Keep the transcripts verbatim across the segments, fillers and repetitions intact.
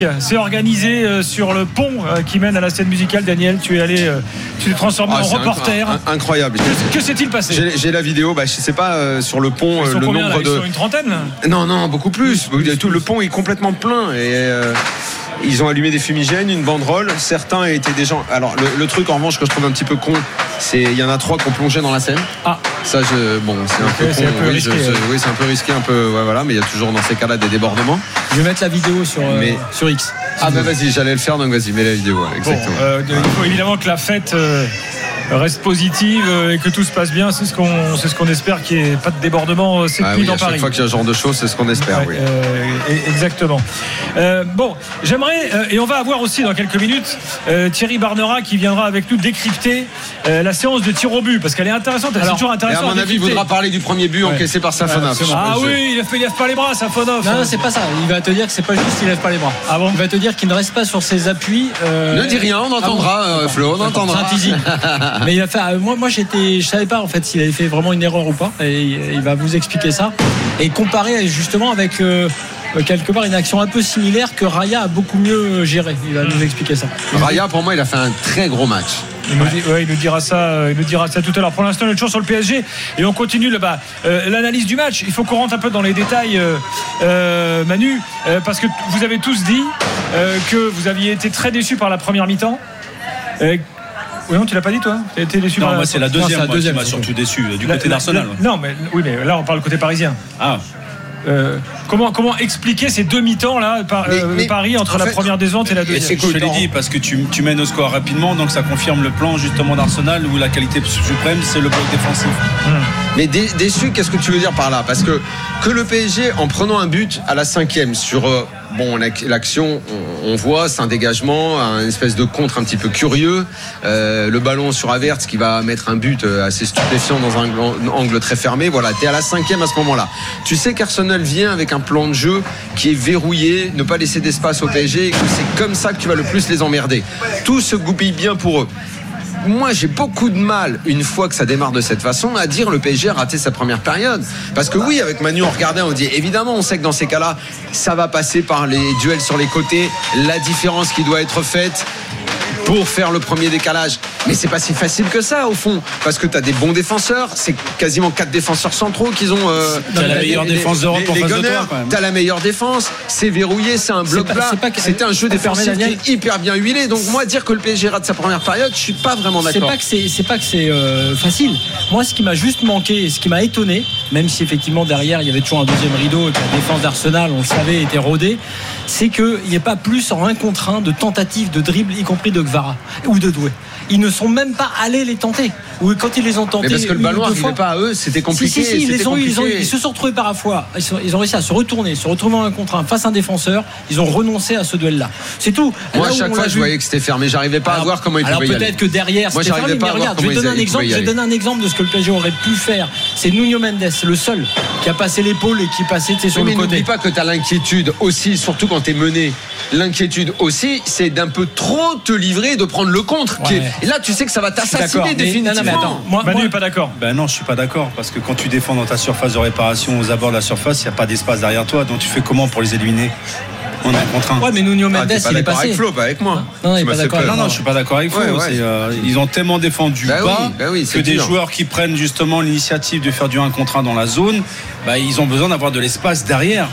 C'est organisé euh, sur le pont euh, qui mène à la scène musicale. Daniel, tu es allé, euh, tu t'es transformé ah, en reporter. Inc- incroyable. Que, que s'est-il passé ? J'ai, j'ai la vidéo. Bah, je sais pas euh, sur le pont euh, le combien, nombre là, de. Ils sont une trentaine. Là non, non, beaucoup plus. plus, plus, plus. Le pont est complètement plein et. Euh... Ils ont allumé des fumigènes, une banderole. Certains étaient des gens. Alors le, le truc en revanche que je trouve un petit peu con, c'est il y en a trois qui ont plongé dans la Seine. Ah. Ça, je, bon, c'est un okay, peu con. C'est un peu oui, risqué, je, ouais. je, oui, c'est un peu risqué, un peu. Ouais, voilà, mais il y a toujours dans ces cas-là des débordements. Je vais mettre la vidéo sur mais... euh, sur X. Ah bah vas-y, j'allais le faire, donc vas-y, mets la vidéo. Ouais, exactement. Bon, euh, il faut évidemment que la fête. Euh... reste positive et que tout se passe bien, c'est ce qu'on, c'est ce qu'on espère, qu'il n'y ait pas de débordement cette ah nuit oui, dans à Paris. Chaque fois qu'il y a ce genre de choses, c'est ce qu'on espère. Ouais, oui. euh, exactement. Euh, bon, j'aimerais, euh, et on va avoir aussi dans quelques minutes euh, Thierry Barnera qui viendra avec nous décrypter euh, la séance de tir au but, parce qu'elle est intéressante, elle est toujours intéressante. Et à mon avis, il voudra parler du premier but ouais. encaissé par Safonov. Ouais, ah oui, il lève pas les bras, Safonov. Non, non, c'est pas ça. Il va te dire que c'est pas juste qu'il lève pas les bras. Ah bon ? Il va te dire qu'il ne reste pas sur ses appuis. Euh... Ne dis rien, on entendra, ah bon. euh, Flo, on entendra. Mais il a fait. Euh, moi, moi, j'étais, je savais pas en fait s'il avait fait vraiment une erreur ou pas. Et il va vous expliquer ça et comparer justement avec. Euh, quelque part une action un peu similaire que Raya a beaucoup mieux géré. Il va nous expliquer ça. Raya, pour moi, il a fait un très gros match. Il nous, dit, ouais, il nous dira ça, il nous dira ça tout à l'heure. Pour l'instant, on est toujours sur le P S G et on continue le bas. Euh, l'analyse du match. Il faut qu'on rentre un peu dans les détails, euh, euh, Manu, euh, parce que vous avez tous dit euh, que vous aviez été très déçus par la première mi-temps. Euh, Oui, non, tu l'as pas dit, toi ? Tu as été déçu Non, par moi, la... c'est la deuxième, non, c'est la moi, deuxième qui m'a surtout déçu, du la, côté la, d'Arsenal. La, non, mais oui, mais là, on parle côté parisien. Ah. Euh, comment, comment expliquer ces deux mi-temps là par, mais, euh, mais, Paris entre la fait, première descente et la deuxième. C'est je te l'ai dit parce que tu, tu mènes au score rapidement, donc ça confirme le plan justement d'Arsenal où la qualité suprême c'est le bloc défensif. Hum. Mais dé, déçu, qu'est-ce que tu veux dire par là ? Parce que que le P S G en prenant un but à la cinquième sur euh, bon l'action, on, on voit c'est un dégagement, un espèce de contre un petit peu curieux, euh, le ballon sur Havertz qui va mettre un but assez stupéfiant dans un angle très fermé. Voilà, t'es à la cinquième à ce moment-là. Tu sais qu'Arsenal vient avec un plan de jeu qui est verrouillé, ne pas laisser d'espace au P S G, et que c'est comme ça que tu vas le plus les emmerder. Tout se goupille bien pour eux. Moi, j'ai beaucoup de mal, une fois que ça démarre de cette façon, à dire le P S G a raté sa première période. Parce que oui, avec Manu, on regardait, on dit évidemment, on sait que dans ces cas-là, ça va passer par les duels sur les côtés, la différence qui doit être faite pour faire le premier décalage. Mais c'est pas si facile que ça au fond, parce que t'as des bons défenseurs, c'est quasiment quatre défenseurs centraux qu'ils ont. Euh, t'as la meilleure les, défense d'Europe en face de toi, quand même. T'as la meilleure défense, c'est verrouillé, c'est un bloc plat. C'était un jeu défensif qui est hyper bien huilé. Donc moi, dire que le P S G rate sa première période, je suis pas vraiment d'accord. C'est pas que c'est, c'est pas que c'est euh, facile. Moi, ce qui m'a juste manqué, et ce qui m'a étonné, même si effectivement derrière il y avait toujours un deuxième rideau et que la défense d'Arsenal, on le savait, était rodée, c'est qu'il n'y ait pas plus en un contre un de tentatives de dribble, y compris de Gvara ou de Doué. Ils ne sont même pas allés les tenter. Ou quand ils les ont tentés, mais parce que le ballon n'arrivait pas à eux, c'était compliqué. Si, si, si, ils, les ont, ils, ont, ils se sont retrouvés par la fois. Ils, sont, ils ont réussi à se retourner, se retrouver en un contre un face à un défenseur. Ils ont renoncé à ce duel-là. C'est tout. Moi, à chaque fois, je vu... voyais que c'était fermé. J'arrivais pas alors, à voir comment ils pouvaient y aller. Alors peut-être que derrière, moi, c'était fermé. Pas mais regarde, je vais donner un exemple. Je vais donner un exemple de ce que le P S G aurait pu faire. C'est Nuno Mendes, le seul qui a passé l'épaule et qui passait sur oui, le mais côté. N'oublie pas que tu as l'inquiétude aussi, surtout quand tu es mené. L'inquiétude aussi, c'est d'un peu trop te livrer, de prendre le contre. Ouais. Qui est... Et là, tu sais que ça va t'assassiner définitivement. Non, non, mais attends, moi, Manu n'est pas d'accord. Ben non, je suis pas d'accord parce que quand tu défends dans ta surface de réparation aux abords de la surface, il n'y a pas d'espace derrière toi. Donc tu fais comment pour les éliminer ? On est contraint. Ouais, mais Nuno Mendes, ah, il est passé. Avec Flo, pas avec moi. Non, non, il est pas d'accord. Non, non, je suis pas d'accord avec Flo. Ouais, ouais. Euh, ils ont tellement défendu bah bas oui, bah oui, que des dur. joueurs qui prennent justement l'initiative de faire du un contre un dans la zone, bah, ils ont besoin d'avoir de l'espace derrière.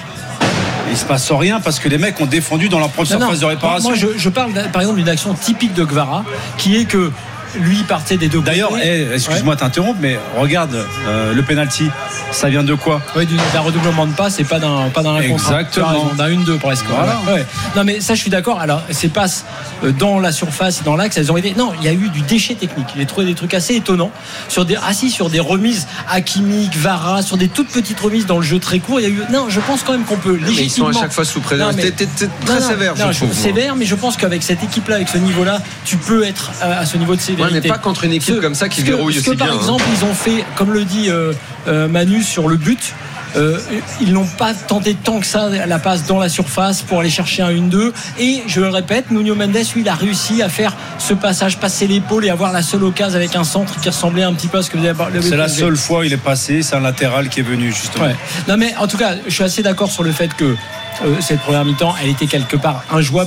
Il se passe rien parce que les mecs ont défendu dans leur propre non, surface non. de réparation. Moi, je, je parle par exemple d'une action typique de Gvara, qui est que lui partait des deux côtés. D'ailleurs, hey, excuse-moi de ouais. t'interrompre, mais regarde euh, le penalty, ça vient de quoi ? Oui, d'un redoublement de passe et pas d'un pas d'un exactement d'un une deux presque. Voilà. Ouais. Non, mais ça, je suis d'accord. Alors, ces passes dans la surface et dans l'axe, elles ont été. Non, il y a eu du déchet technique. J'ai trouvé des trucs assez étonnants sur des assis sur des remises Hakimi, Gvara, sur des toutes petites remises dans le jeu très court. Il y a eu. Non, je pense quand même qu'on peut légitimement. Mais ils sont à chaque fois sous pression. T'es très non, sévère. Non, je trouve, sévère, mais je pense qu'avec cette équipe-là, avec ce niveau-là, tu peux être à ce niveau de sévérité. Ouais, mais pas contre une équipe ce, comme ça qui que, verrouille aussi que, par bien. Par exemple, hein. ils ont fait, comme le dit euh, euh, Manu sur le but. euh, ils n'ont pas tenté tant que ça la passe dans la surface pour aller chercher un un deux. Et je le répète, Nuno Mendes, lui, il a réussi à faire ce passage, passer l'épaule et avoir la seule occasion avec un centre qui ressemblait un petit peu à ce que vous avez parlé. C'est la seule fois où il est passé, c'est un latéral qui est venu justement. Ouais. Non mais en tout cas, je suis assez d'accord sur le fait que euh, cette première mi-temps, elle était quelque part injouable.